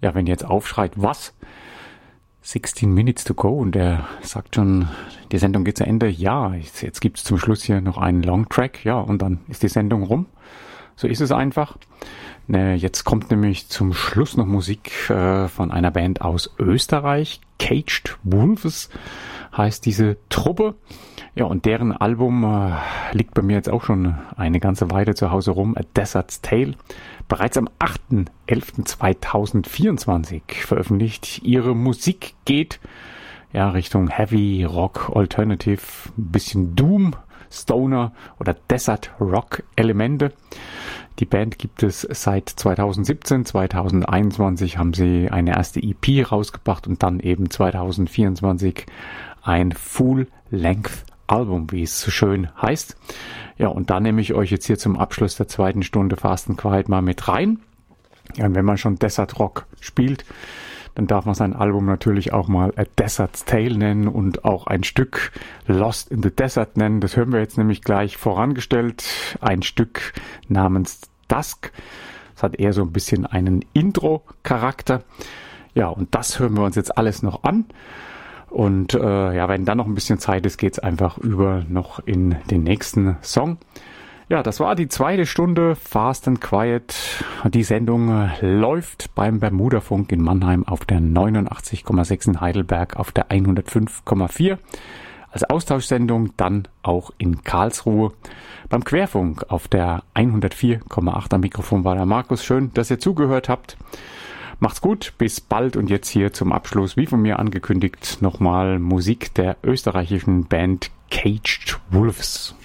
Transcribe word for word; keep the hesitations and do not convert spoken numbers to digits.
Ja, wenn ihr jetzt aufschreit, was? sechzehn Minutes to go und der sagt schon, die Sendung geht zu Ende. Ja, jetzt, jetzt gibt es zum Schluss hier noch einen Longtrack. Ja, und dann ist die Sendung rum. So ist es einfach. Ne, jetzt kommt nämlich zum Schluss noch Musik äh, von einer Band aus Österreich. Caged Wolves heißt diese Truppe. Ja, und deren Album äh, liegt bei mir jetzt auch schon eine ganze Weile zu Hause rum. A Desert's Tale. Bereits am achter elfter zweitausendvierundzwanzig veröffentlicht. Ihre Musik geht ja Richtung Heavy Rock, Alternative, ein bisschen Doom, Stoner oder Desert Rock Elemente. Die Band gibt es seit zweitausendsiebzehn, zweitausendeinundzwanzig haben sie eine erste E P rausgebracht und dann eben zweitausendvierundzwanzig ein Full-Length-Album, wie es so schön heißt. Ja, und da nehme ich euch jetzt hier zum Abschluss der zweiten Stunde Fast and Quiet mal mit rein. Ja, und wenn man schon Desert Rock spielt, dann darf man sein Album natürlich auch mal A Desert's Tale nennen und auch ein Stück Lost in the Desert nennen. Das hören wir jetzt nämlich gleich vorangestellt. Ein Stück namens Dusk. Das hat eher so ein bisschen einen Intro-Charakter. Ja, und das hören wir uns jetzt alles noch an. Und äh, ja, wenn dann noch ein bisschen Zeit ist, geht's einfach über noch in den nächsten Song. Ja, das war die zweite Stunde Fast and Quiet. Die Sendung äh, läuft beim Bermuda-Funk in Mannheim auf der neunundachtzig Komma sechs in Heidelberg auf der hundertfünf Komma vier. Als Austauschsendung dann auch in Karlsruhe beim Querfunk auf der hundertvier Komma acht. Am Mikrofon war der Markus. Schön, dass ihr zugehört habt. Macht's gut, bis bald und jetzt hier zum Abschluss, wie von mir angekündigt, nochmal Musik der österreichischen Band Caged Wolves.